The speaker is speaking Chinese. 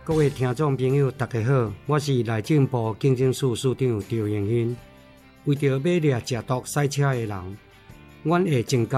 各位听众朋友，大家好，我是内政部警政署署长赵永兴。为着要掠食毒赛车的人，阮会增加